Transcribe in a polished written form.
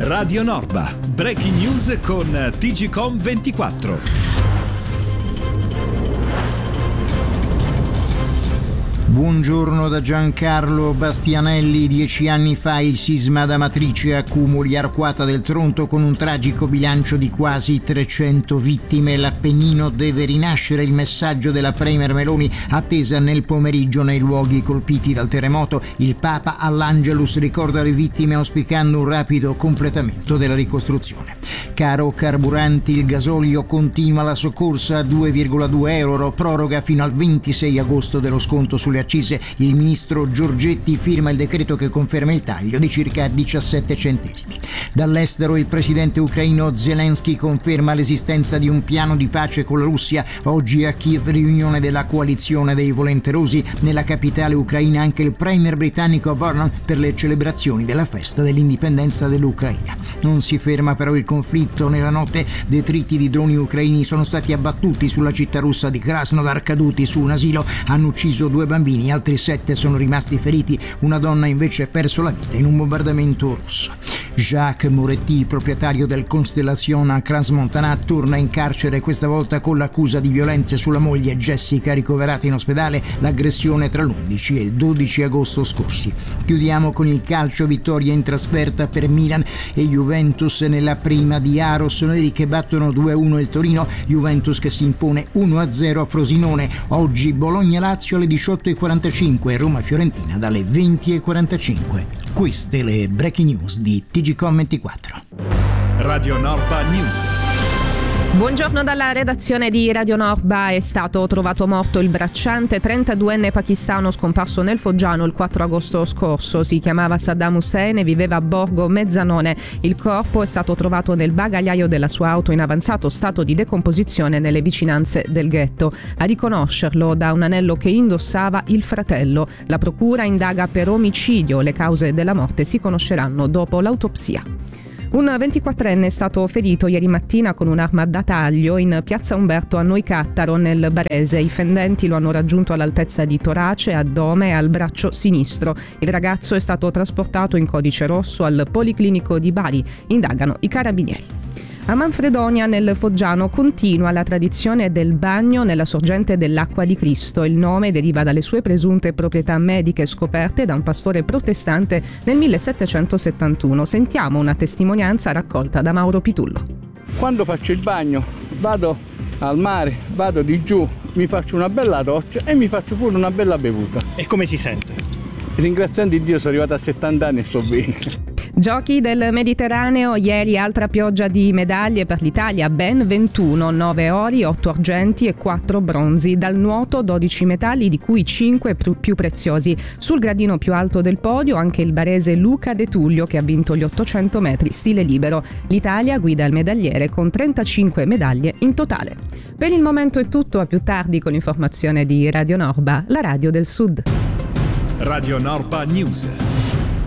Radio Norba, breaking news con TGCOM24. Buongiorno da Giancarlo Bastianelli. 10 anni fa il sisma ad Amatrice a Cumoli, Arquata del Tronto, con un tragico bilancio di quasi 300 vittime. L'Appennino deve rinascere, il messaggio della Premier Meloni attesa nel pomeriggio nei luoghi colpiti dal terremoto. Il Papa all'Angelus ricorda le vittime auspicando un rapido completamento della ricostruzione. Caro carburanti, il gasolio continua la soccorsa a 2,2 euro, proroga fino al 26 agosto dello sconto sulle accise. Il ministro Giorgetti firma il decreto che conferma il taglio di circa 17 centesimi. Dall'estero il presidente ucraino Zelensky conferma l'esistenza di un piano di pace con la Russia. Oggi a Kiev riunione della coalizione dei volenterosi. Nella capitale ucraina anche il premier britannico Vernon per le celebrazioni della festa dell'indipendenza dell'Ucraina. Non si ferma però il conflitto. Nella notte detriti di droni ucraini sono stati abbattuti sulla città russa di Krasnodar, caduti su un asilo, hanno ucciso 2 bambini, altri 7 sono rimasti feriti, una donna invece ha perso la vita in un bombardamento russo. Jacques Moretti, proprietario del Constellation a Crans-Montana, torna in carcere, questa volta con l'accusa di violenze sulla moglie Jessica, ricoverata in ospedale, l'aggressione tra l'11 e il 12 agosto scorsi. Chiudiamo con il calcio, vittoria in trasferta per Milan e Juventus nella prima di A. Rossoneri che battono 2-1 il Torino, Juventus che si impone 1-0 a Frosinone. Oggi Bologna-Lazio alle 18:45 e Roma-Fiorentina dalle 20:45. Queste le breaking news di TGCOM24. Radio Norba News. Buongiorno dalla redazione di Radio Norba. È stato trovato morto il bracciante 32enne pakistano scomparso nel Foggiano il 4 agosto scorso. Si chiamava Saddam Hussein e viveva a Borgo Mezzanone. Il corpo è stato trovato nel bagagliaio della sua auto in avanzato stato di decomposizione nelle vicinanze del ghetto. A riconoscerlo da un anello che indossava il fratello. La procura indaga per omicidio. Le cause della morte si conosceranno dopo l'autopsia. Un 24enne è stato ferito ieri mattina con un'arma da taglio in piazza Umberto a Noicattaro nel Barese. I fendenti lo hanno raggiunto all'altezza di torace, addome e al braccio sinistro. Il ragazzo è stato trasportato in codice rosso al Policlinico di Bari. Indagano i carabinieri. A Manfredonia nel Foggiano continua la tradizione del bagno nella sorgente dell'acqua di Cristo. Il nome deriva dalle sue presunte proprietà mediche scoperte da un pastore protestante nel 1771. Sentiamo una testimonianza raccolta da Mauro Pitullo. Quando faccio il bagno vado al mare, vado di giù, mi faccio una bella doccia e mi faccio pure una bella bevuta. E come si sente? Ringraziando Dio sono arrivato a 70 anni e sto bene. Giochi del Mediterraneo, ieri altra pioggia di medaglie per l'Italia, ben 21, 9 ori, 8 argenti e 4 bronzi. Dal nuoto 12 metalli, di cui 5 più preziosi. Sul gradino più alto del podio anche il barese Luca De Tullio che ha vinto gli 800 metri stile libero. L'Italia guida il medagliere con 35 medaglie in totale. Per il momento è tutto, a più tardi con l'informazione di Radio Norba, la radio del Sud. Radio Norba News.